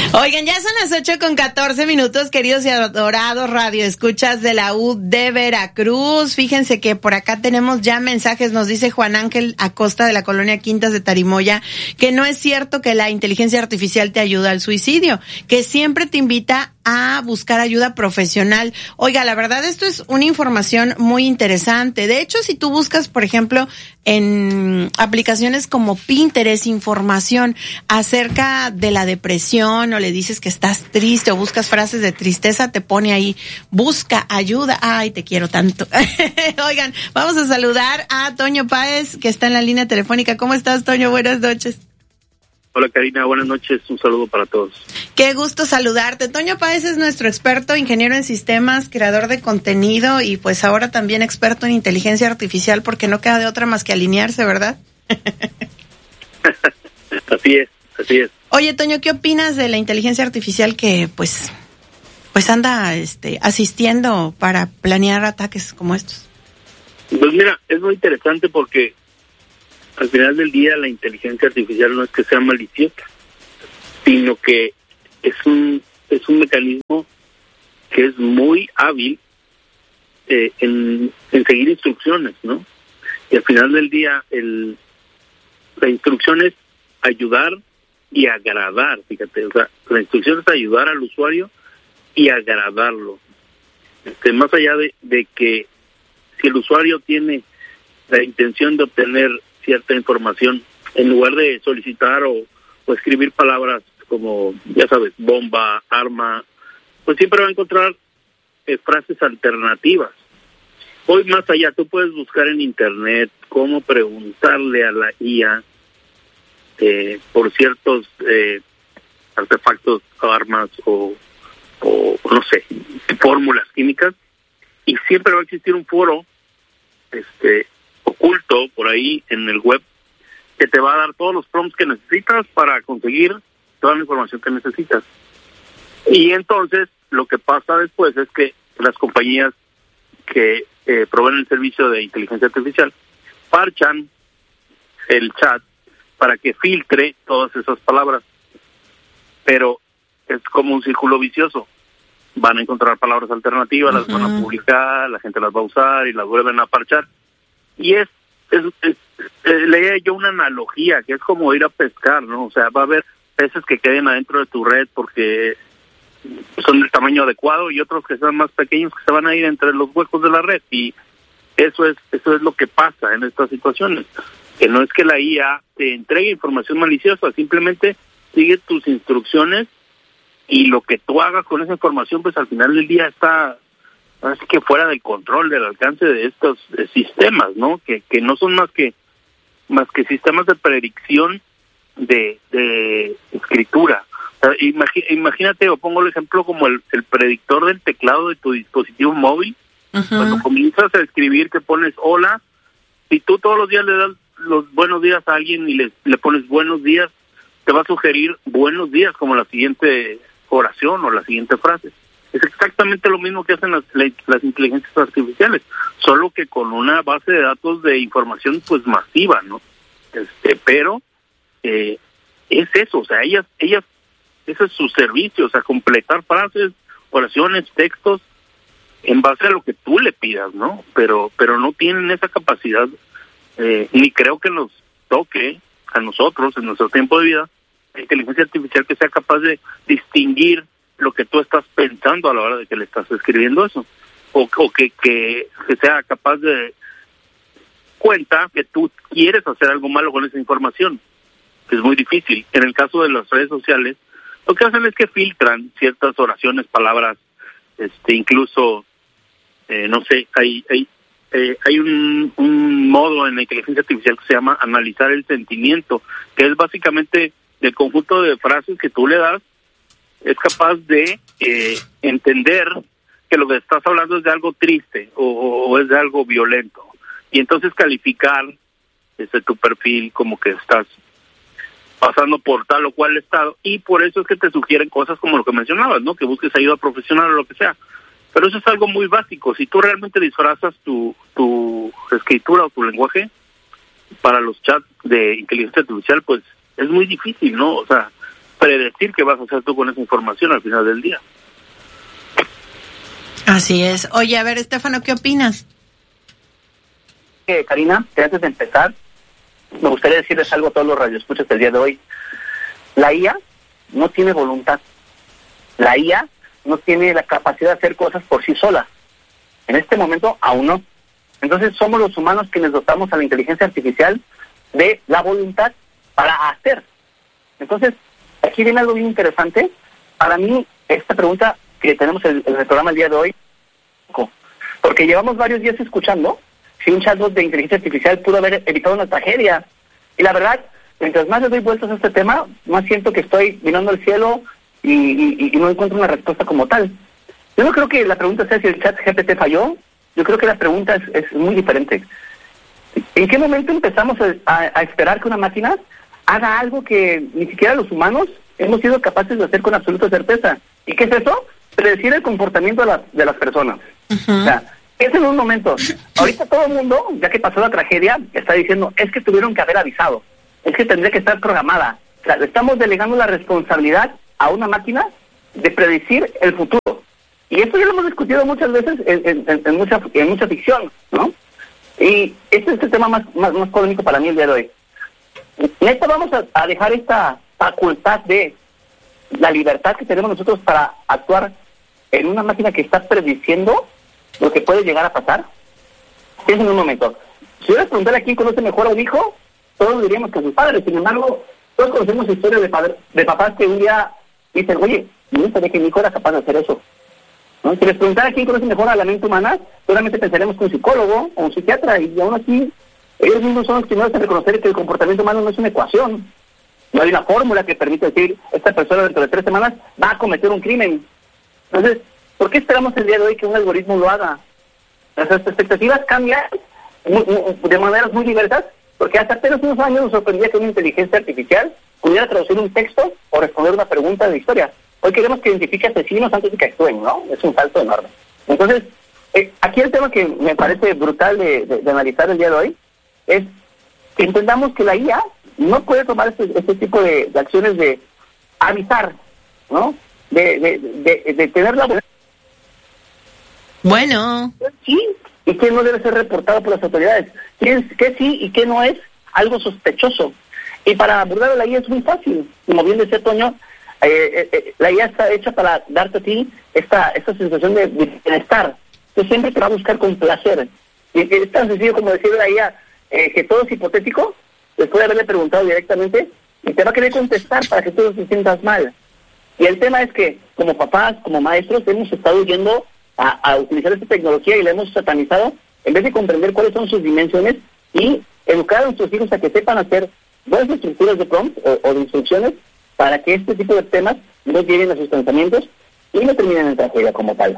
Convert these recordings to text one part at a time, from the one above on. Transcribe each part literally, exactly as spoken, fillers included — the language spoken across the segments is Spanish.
Oigan, ya son las ocho con catorce minutos, queridos y adorados radioescuchas de la U de Veracruz. Fíjense que por acá tenemos ya mensajes, nos dice Juan Ángel Acosta de la colonia Quintas de Tarimoya, que no es cierto que la inteligencia artificial te ayuda al suicidio, que siempre te invita a buscar ayuda profesional. Oiga, la verdad esto es una información muy interesante. De hecho, si tú buscas, por ejemplo, en aplicaciones como Pinterest, información acerca de la depresión, o le dices que estás triste o buscas frases de tristeza, te pone ahí, busca ayuda. Ay, te quiero tanto. Oigan, vamos a saludar a Toño Páez, que está en la línea telefónica. ¿Cómo estás, Toño? Buenas noches. Hola, Karina, buenas noches, un saludo para todos. Qué gusto saludarte. Toño Páez es nuestro experto, ingeniero en sistemas, creador de contenido y pues ahora también experto en inteligencia artificial, porque no queda de otra más que alinearse, ¿verdad? Así es, así es. Oye, Toño, ¿qué opinas de la inteligencia artificial que pues pues anda este asistiendo para planear ataques como estos? Pues mira, es muy interesante porque al final del día la inteligencia artificial no es que sea maliciosa, sino que es un es un mecanismo que es muy hábil eh, en, en seguir instrucciones, ¿no? Y al final del día el la instrucción es ayudar y agradar, fíjate, o sea, la instrucción es ayudar al usuario y agradarlo. Este, más allá de, de que si el usuario tiene la intención de obtener cierta información, en lugar de solicitar o, o escribir palabras como, ya sabes, bomba, arma, pues siempre va a encontrar eh, frases alternativas. Hoy más allá, tú puedes buscar en internet cómo preguntarle a la I A eh, por ciertos eh, artefactos, armas o, o, no sé, fórmulas químicas, y siempre va a existir un foro este oculto por ahí en el web que te va a dar todos los prompts que necesitas para conseguir toda la información que necesitas. Y entonces lo que pasa después es que las compañías que eh, proveen el servicio de inteligencia artificial parchan el chat para que filtre todas esas palabras, pero es como un círculo vicioso. Van a encontrar palabras alternativas, uh-huh. las van a publicar, la gente las va a usar y las vuelven a parchar. Y es, es, es, es leía yo una analogía que es como ir a pescar, ¿no? O sea, va a haber peces que queden adentro de tu red porque son del tamaño adecuado y otros que sean más pequeños que se van a ir entre los huecos de la red. Y eso es eso es lo que pasa en estas situaciones, que no es que la I A te entregue información maliciosa, simplemente sigue tus instrucciones y lo que tú hagas con esa información, pues al final del día está así que fuera del control, del alcance de estos eh, sistemas, ¿no? Que que no son más que más que sistemas de predicción de, de escritura. O sea, imagi- imagínate, o pongo el ejemplo como el, el predictor del teclado de tu dispositivo móvil. Uh-huh. Cuando comienzas a escribir que pones hola, si tú todos los días le das los buenos días a alguien y le, le pones buenos días, te va a sugerir buenos días como la siguiente oración o la siguiente frase. Es exactamente lo mismo que hacen las, las inteligencias artificiales, solo que con una base de datos de información pues masiva, ¿no? Este, pero eh, es eso, o sea, ellas, ellas, ese es su servicio, o sea, completar frases, oraciones, textos, en base a lo que tú le pidas, ¿no? Pero, pero no tienen esa capacidad, eh, ni creo que nos toque a nosotros en nuestro tiempo de vida la inteligencia artificial que sea capaz de distinguir lo que tú estás pensando a la hora de que le estás escribiendo eso, o, o que, que, que sea capaz de cuenta que tú quieres hacer algo malo con esa información, que es muy difícil. En el caso de las redes sociales, lo que hacen es que filtran ciertas oraciones, palabras, este, incluso, eh, no sé, hay hay eh, hay un, un modo en la inteligencia artificial que se llama analizar el sentimiento, que es básicamente el conjunto de frases que tú le das, es capaz de eh, entender que lo que estás hablando es de algo triste o, o es de algo violento, y entonces calificar desde tu perfil como que estás pasando por tal o cual estado, y por eso es que te sugieren cosas como lo que mencionabas, ¿no? Que busques ayuda profesional o lo que sea. Pero eso es algo muy básico. Si tú realmente disfrazas tu tu escritura o tu lenguaje para los chats de inteligencia artificial, pues es muy difícil, ¿no? O sea, predecir qué vas a hacer tú con esa información al final del día. Así es. Oye, a ver, Estefano, ¿qué opinas? Eh, Karina, que antes de empezar, me gustaría decirles algo a todos los radioescuchas del día de hoy. La I A no tiene voluntad. La I A no tiene la capacidad de hacer cosas por sí sola. En este momento, aún no. Entonces, somos los humanos quienes dotamos a la inteligencia artificial de la voluntad para hacer. Entonces, aquí viene algo bien interesante. Para mí, esta pregunta que tenemos en el, el programa el día de hoy, porque llevamos varios días escuchando si un chatbot de inteligencia artificial pudo haber evitado una tragedia. Y la verdad, mientras más le doy vueltas a este tema, más siento que estoy mirando al cielo y, y, y no encuentro una respuesta como tal. Yo no creo que la pregunta sea si el chat G P T falló. Yo creo que la pregunta es, es muy diferente. ¿En qué momento empezamos a, a, a esperar que una máquina haga algo que ni siquiera los humanos hemos sido capaces de hacer con absoluta certeza? ¿Y qué es eso? Predecir el comportamiento de, la, de las personas. Uh-huh. O sea, es en un momento. Ahorita todo el mundo, ya que pasó la tragedia, está diciendo, es que tuvieron que haber avisado, es que tendría que estar programada. O sea, le estamos delegando la responsabilidad a una máquina de predecir el futuro. Y esto ya lo hemos discutido muchas veces en, en, en, mucha, en mucha ficción, ¿no? Y este es el tema más, más, más polémico para mí el día de hoy. Neta, vamos a, a dejar esta facultad de la libertad que tenemos nosotros para actuar en una máquina que está prediciendo lo que puede llegar a pasar. Piensen un momento. Si yo les preguntara a quién conoce mejor a un hijo, todos diríamos que a sus padres. Sin embargo, todos conocemos historias de, padre, de papás que un día dicen, oye, no sabía que mi hijo era capaz de hacer eso, ¿no? Si les preguntara a quién conoce mejor a la mente humana, seguramente pensaremos que un psicólogo o un psiquiatra, y aún así, ellos mismos son los primeros a reconocer que el comportamiento humano no es una ecuación. No hay una fórmula que permite decir, esta persona dentro de tres semanas va a cometer un crimen. Entonces, ¿por qué esperamos el día de hoy que un algoritmo lo haga? Las expectativas cambian muy, muy, de maneras muy diversas, porque hace apenas unos años nos sorprendía que una inteligencia artificial pudiera traducir un texto o responder una pregunta de historia. Hoy queremos que identifique asesinos antes de que actúen, ¿no? Es un salto enorme. Entonces, eh, aquí el tema que me parece brutal de, de, de analizar el día de hoy es que entendamos que la I A no puede tomar este, este tipo de, de acciones de avisar, ¿no? De, de, de, de tener la... Bueno. Sí, y que no debe ser reportado por las autoridades. ¿Qué, qué sí y qué no es algo sospechoso? Y para abordar la I A es muy fácil. Como bien decía Toño, eh, eh, la I A está hecha para darte a ti esta, esta sensación de, de bienestar. Tú siempre te va a buscar con placer. Y es tan sencillo como decirle a la I A eh, que todo es hipotético, después de haberle preguntado directamente, y te va a querer contestar para que tú no te sientas mal. Y el tema es que, como papás, como maestros, hemos estado yendo a, a utilizar esta tecnología y la hemos satanizado, en vez de comprender cuáles son sus dimensiones y educar a nuestros hijos a que sepan hacer buenas estructuras de prompt o, o de instrucciones para que este tipo de temas no lleguen a sus pensamientos y no terminen en tragedia como tal.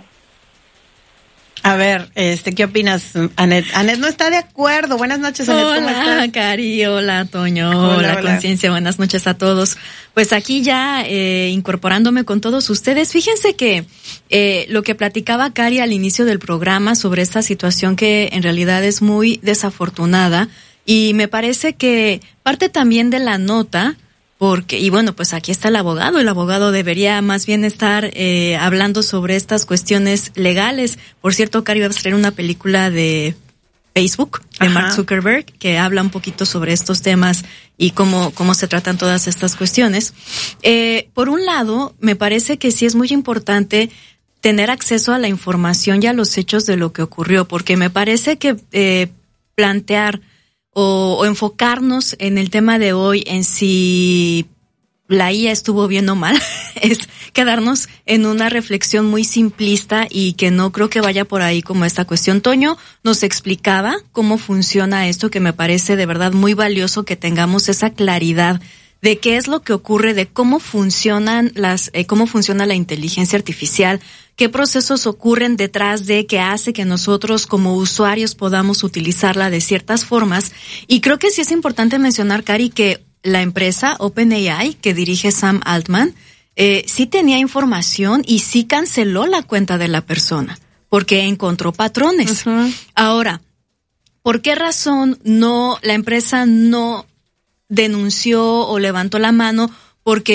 A ver, este, ¿qué opinas, Anet? Anet no está de acuerdo. Buenas noches, Anet, ¿cómo estás? Hola, Cari, hola, Toño, hola, hola, hola. Conciencia, buenas noches a todos. Pues aquí ya eh, incorporándome con todos ustedes, fíjense que eh, lo que platicaba Cari al inicio del programa sobre esta situación que en realidad es muy desafortunada, y me parece que parte también de la nota, porque, y bueno, pues aquí está el abogado, el abogado debería más bien estar eh, hablando sobre estas cuestiones legales. Por cierto, Cari va a traer una película de Facebook, de Ajá. Mark Zuckerberg, que habla un poquito sobre estos temas y cómo, cómo se tratan todas estas cuestiones. Eh, por un lado, me parece que sí es muy importante tener acceso a la información y a los hechos de lo que ocurrió, porque me parece que eh, plantear O, o enfocarnos en el tema de hoy en si la I A estuvo bien o mal es quedarnos en una reflexión muy simplista y que no creo que vaya por ahí como esta cuestión. Toño nos explicaba cómo funciona esto, que me parece de verdad muy valioso que tengamos esa claridad de qué es lo que ocurre, de cómo funcionan las, eh, cómo funciona la inteligencia artificial, qué procesos ocurren detrás de que hace que nosotros como usuarios podamos utilizarla de ciertas formas. Y creo que sí es importante mencionar, Cari, que la empresa OpenAI que dirige Sam Altman, eh, sí tenía información y sí canceló la cuenta de la persona porque encontró patrones. Uh-huh. Ahora, ¿por qué razón no, la empresa no denunció o levantó la mano? Porque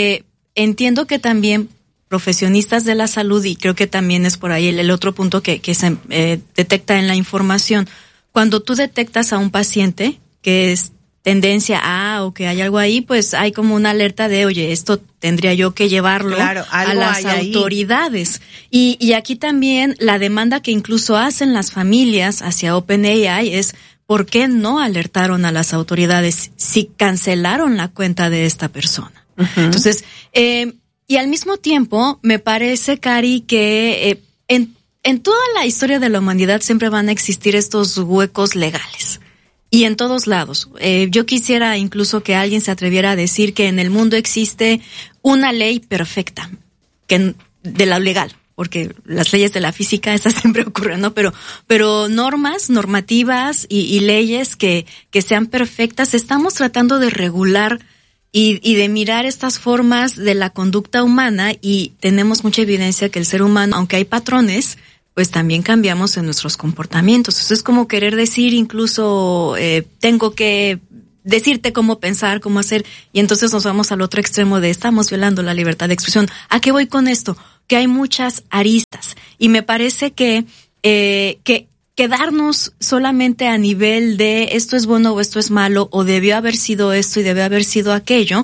entiendo que también profesionistas de la salud, y creo que también es por ahí el, el otro punto que, que se eh, detecta en la información, cuando tú detectas a un paciente que es tendencia a o que hay algo ahí, pues hay como una alerta de, oye, esto tendría yo que llevarlo claro, a las autoridades. Y, y aquí también la demanda que incluso hacen las familias hacia OpenAI es, ¿por qué no alertaron a las autoridades si cancelaron la cuenta de esta persona? Uh-huh. Entonces, eh, y al mismo tiempo, me parece, Cari, que eh, en, en toda la historia de la humanidad siempre van a existir estos huecos legales. Y en todos lados. Eh, yo quisiera incluso que alguien se atreviera a decir que en el mundo existe una ley perfecta, que de la legal, porque las leyes de la física esas siempre ocurren, ¿no? Pero, pero normas, normativas y, y leyes que, que sean perfectas. Estamos tratando de regular y, y de mirar estas formas de la conducta humana, y tenemos mucha evidencia que el ser humano, aunque hay patrones, pues también cambiamos en nuestros comportamientos. Eso es como querer decir incluso, eh, tengo que decirte cómo pensar, cómo hacer, y entonces nos vamos al otro extremo de estamos violando la libertad de expresión. ¿A qué voy con esto? Que hay muchas aristas, y me parece que, eh, que quedarnos solamente a nivel de esto es bueno o esto es malo, o debió haber sido esto y debió haber sido aquello,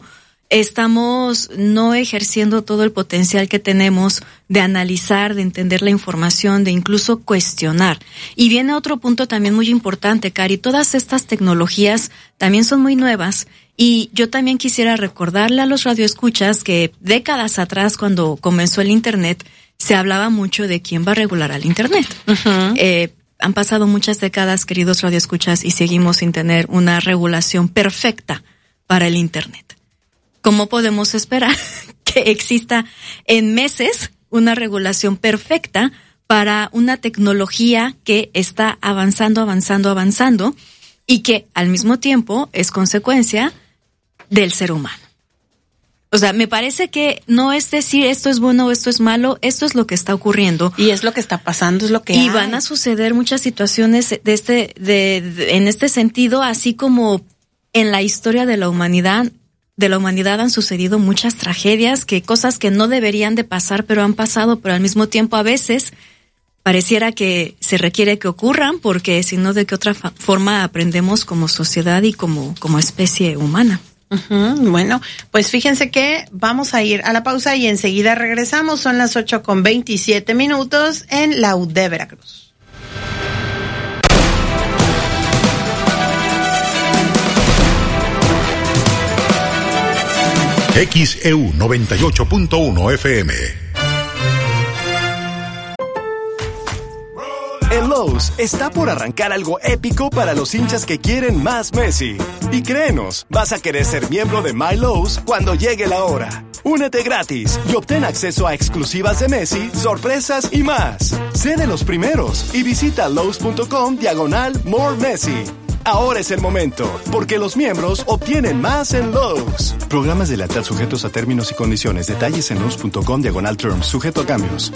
estamos no ejerciendo todo el potencial que tenemos de analizar, de entender la información, de incluso cuestionar. Y viene otro punto también muy importante, Cari. Todas estas tecnologías también son muy nuevas, y yo también quisiera recordarle a los radioescuchas que décadas atrás, cuando comenzó el Internet, se hablaba mucho de quién va a regular al Internet. Uh-huh. Eh, han pasado muchas décadas, queridos radioescuchas, y seguimos sin tener una regulación perfecta para el Internet. ¿Cómo podemos esperar que exista en meses una regulación perfecta para una tecnología que está avanzando, avanzando, avanzando, y que al mismo tiempo es consecuencia del ser humano? O sea, me parece que no es decir esto es bueno o esto es malo, esto es lo que está ocurriendo. Y es lo que está pasando, es lo que Y hay. van a suceder muchas situaciones de este, de, de, en este sentido, así como en la historia de la humanidad, de la humanidad han sucedido muchas tragedias, que cosas que no deberían de pasar, pero han pasado, pero al mismo tiempo a veces pareciera que se requiere que ocurran, porque si no, ¿de qué otra fa- forma aprendemos como sociedad y como, como especie humana? Uh-huh. Bueno, pues fíjense que vamos a ir a la pausa y enseguida regresamos. Son las ocho con veintisiete minutos en la U de Veracruz. X E U noventa y ocho punto uno F M. En Lowe's está por arrancar algo épico para los hinchas que quieren más Messi. Y créenos, vas a querer ser miembro de My Lowe's cuando llegue la hora. Únete gratis y obtén acceso a exclusivas de Messi, sorpresas y más. Sé de los primeros y visita Lowe's.com diagonal More Messi. Ahora es el momento, porque los miembros obtienen más en Lowe's. Programas de lealtad sujetos a términos y condiciones. Detalles en Lowe's.com diagonal terms, sujeto a cambios.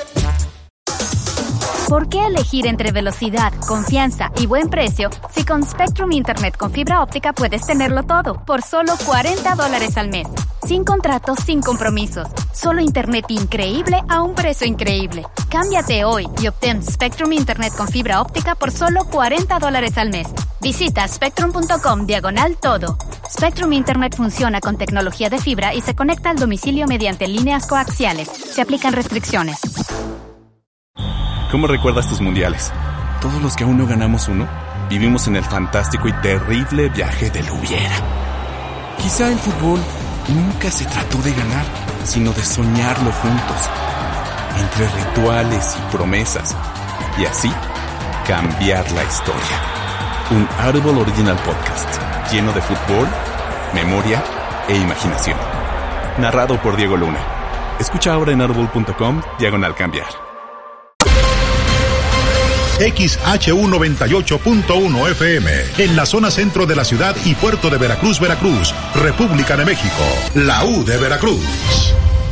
¿Por qué elegir entre velocidad, confianza y buen precio si con Spectrum Internet con fibra óptica puedes tenerlo todo por solo cuarenta dólares al mes? Sin contratos, sin compromisos. Solo Internet increíble a un precio increíble. Cámbiate hoy y obtén Spectrum Internet con fibra óptica por solo cuarenta dólares al mes. Visita spectrum.com diagonal todo. Spectrum Internet funciona con tecnología de fibra y se conecta al domicilio mediante líneas coaxiales. Se aplican restricciones. ¿Cómo recuerdas tus mundiales? Todos los que aún no ganamos uno, vivimos en el fantástico y terrible viaje del hubiera. Quizá el fútbol nunca se trató de ganar, sino de soñarlo juntos, entre rituales y promesas, y así cambiar la historia. Un Audible Original Podcast, lleno de fútbol, memoria e imaginación. Narrado por Diego Luna. Escucha ahora en audible.com diagonal cambiar. X H U noventa y ocho punto uno F M, en la zona centro de la ciudad y puerto de Veracruz, Veracruz, República de México, la U de Veracruz.